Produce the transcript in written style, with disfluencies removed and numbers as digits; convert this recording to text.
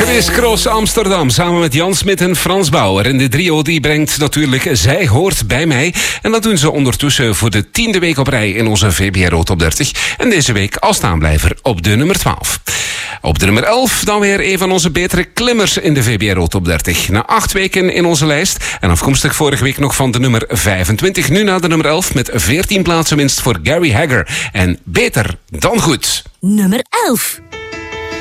Chris Cross Amsterdam samen met Jan Smit en Frans Bauer. En de trio die brengt natuurlijk Zij hoort bij mij. En dat doen ze ondertussen voor de 10e week op rij in onze VPRO Top 30. En deze week als staanblijver op de nummer 12. Op de nummer 11 dan weer een van onze betere klimmers in de VPRO Top 30. Na 8 weken in onze lijst en afkomstig vorige week nog van de nummer 25. Nu naar de nummer 11 met 14 plaatsen winst voor Gary Hagger. En beter dan goed. Nummer 11.